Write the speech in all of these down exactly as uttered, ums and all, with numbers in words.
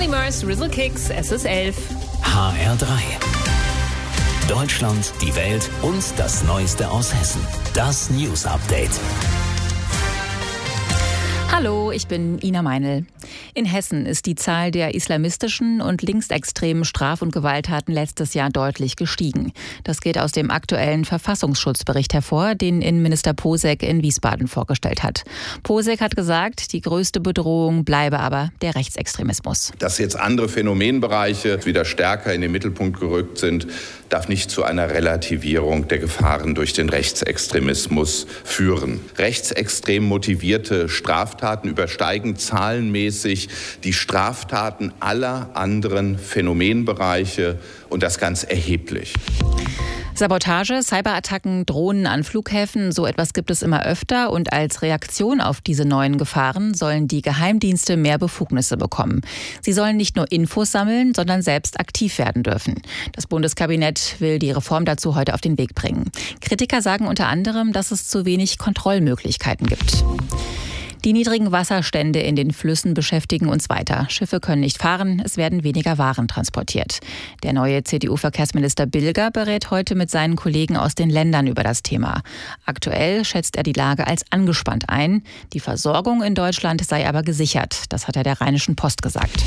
Dreamers, Rizzle Kicks, es ist elf. H R drei. Deutschland, die Welt und das Neueste aus Hessen. Das News Update. Hallo, ich bin Ina Meinl. In Hessen ist die Zahl der islamistischen und linksextremen Straf- und Gewalttaten letztes Jahr deutlich gestiegen. Das geht aus dem aktuellen Verfassungsschutzbericht hervor, den Innenminister Posek in Wiesbaden vorgestellt hat. Posek hat gesagt, die größte Bedrohung bleibe aber der Rechtsextremismus. Dass jetzt andere Phänomenbereiche wieder stärker in den Mittelpunkt gerückt sind, darf nicht zu einer Relativierung der Gefahren durch den Rechtsextremismus führen. Rechtsextrem motivierte Straftaten übersteigen zahlenmäßig die Straftaten aller anderen Phänomenbereiche und das ganz erheblich. Sabotage, Cyberattacken, Drohnen an Flughäfen, so etwas gibt es immer öfter. Und als Reaktion auf diese neuen Gefahren sollen die Geheimdienste mehr Befugnisse bekommen. Sie sollen nicht nur Infos sammeln, sondern selbst aktiv werden dürfen. Das Bundeskabinett will die Reform dazu heute auf den Weg bringen. Kritiker sagen unter anderem, dass es zu wenig Kontrollmöglichkeiten gibt. Die niedrigen Wasserstände in den Flüssen beschäftigen uns weiter. Schiffe können nicht fahren, es werden weniger Waren transportiert. Der neue C D U-Verkehrsminister Bilger berät heute mit seinen Kollegen aus den Ländern über das Thema. Aktuell schätzt er die Lage als angespannt ein. Die Versorgung in Deutschland sei aber gesichert. Das hat er der Rheinischen Post gesagt.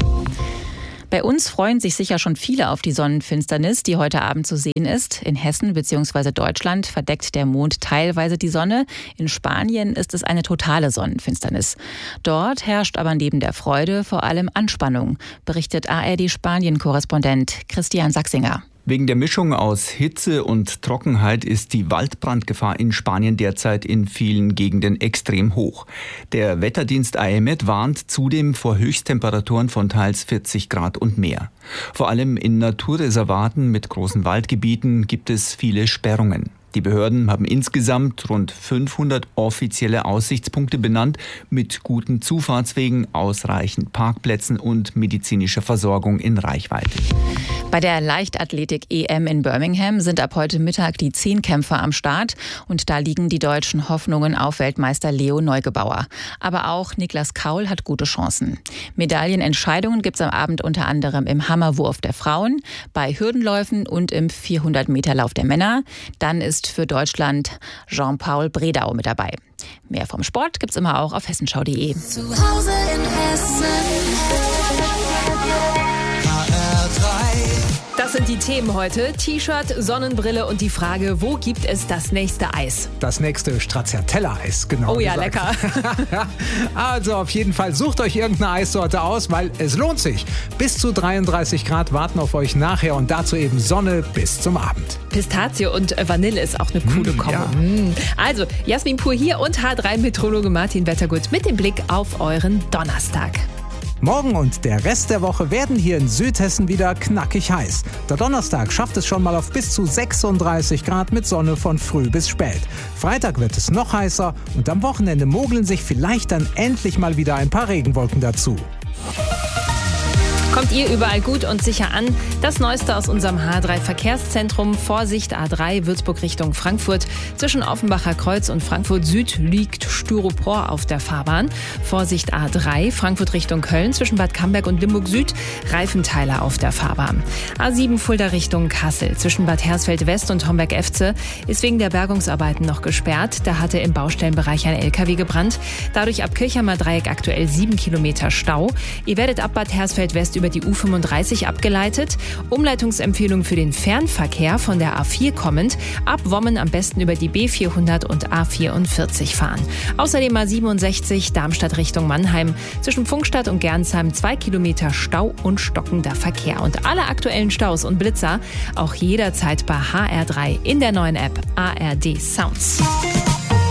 Bei uns freuen sich sicher schon viele auf die Sonnenfinsternis, die heute Abend zu sehen ist. In Hessen bzw. Deutschland verdeckt der Mond teilweise die Sonne. In Spanien ist es eine totale Sonnenfinsternis. Dort herrscht aber neben der Freude vor allem Anspannung, berichtet A R D-Spanien-Korrespondent Christian Sachsinger. Wegen der Mischung aus Hitze und Trockenheit ist die Waldbrandgefahr in Spanien derzeit in vielen Gegenden extrem hoch. Der Wetterdienst A E M E T warnt zudem vor Höchsttemperaturen von teils vierzig Grad und mehr. Vor allem in Naturreservaten mit großen Waldgebieten gibt es viele Sperrungen. Die Behörden haben insgesamt rund fünfhundert offizielle Aussichtspunkte benannt, mit guten Zufahrtswegen, ausreichend Parkplätzen und medizinischer Versorgung in Reichweite. Bei der Leichtathletik-E M in Birmingham sind ab heute Mittag die Zehnkämpfer am Start. Und da liegen die deutschen Hoffnungen auf Weltmeister Leo Neugebauer. Aber auch Niklas Kaul hat gute Chancen. Medaillenentscheidungen gibt es am Abend unter anderem im Hammerwurf der Frauen, bei Hürdenläufen und im vierhundert Meter Lauf der Männer. Dann ist für Deutschland Jean-Paul Bredau mit dabei. Mehr vom Sport gibt's immer auch auf hessenschau punkt de. Zu Hause in Hessen. Das sind die Themen heute. T-Shirt, Sonnenbrille und die Frage, wo gibt es das nächste Eis? Das nächste Stracciatella-Eis, genau. Oh ja, gesagt. lecker. Also auf jeden Fall sucht euch irgendeine Eissorte aus, weil es lohnt sich. Bis zu dreiunddreißig Grad warten auf euch nachher und dazu eben Sonne bis zum Abend. Pistazie und Vanille ist auch eine coole Mm, Kombo. ja. Mm. Also, Jasmin Pur hier und H drei-Meteorologe Martin Wettergut mit dem Blick auf euren Donnerstag. Morgen und der Rest der Woche werden hier in Südhessen wieder knackig heiß. Der Donnerstag schafft es schon mal auf bis zu sechsunddreißig Grad mit Sonne von früh bis spät. Freitag wird es noch heißer und am Wochenende mogeln sich vielleicht dann endlich mal wieder ein paar Regenwolken dazu. Kommt ihr überall gut und sicher an? Das Neueste aus unserem H drei Verkehrszentrum. Vorsicht A drei, Würzburg Richtung Frankfurt. Zwischen Offenbacher Kreuz und Frankfurt Süd liegt Styropor auf der Fahrbahn. Vorsicht A drei, Frankfurt Richtung Köln. Zwischen Bad Camberg und Limburg Süd Reifenteile auf der Fahrbahn. A sieben Fulda Richtung Kassel. Zwischen Bad Hersfeld West und Homberg-Efze ist wegen der Bergungsarbeiten noch gesperrt. Da hatte im Baustellenbereich ein L K W gebrannt. Dadurch ab Kirchheimer Dreieck aktuell sieben Kilometer Stau. Ihr werdet ab Bad Hersfeld West über die U fünfunddreißig abgeleitet. Umleitungsempfehlung für den Fernverkehr von der A vier kommend. Ab Wommen am besten über die B vierhundert und A vierundvierzig fahren. Außerdem A siebenundsechzig Darmstadt Richtung Mannheim. Zwischen Pfungstadt und Gernsheim zwei Kilometer Stau und stockender Verkehr. Und alle aktuellen Staus und Blitzer auch jederzeit bei H R drei in der neuen App A R D Sounds.